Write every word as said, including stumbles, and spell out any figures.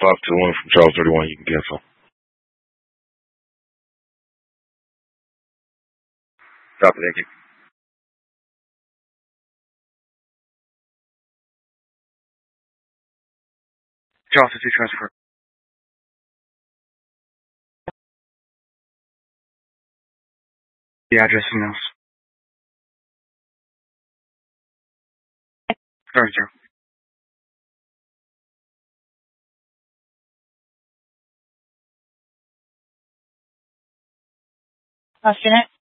five two one from Charles thirty-one, you can cancel. Copy, thank you. Charles fifty transfer. The address and else. Sorry, sir. Question it.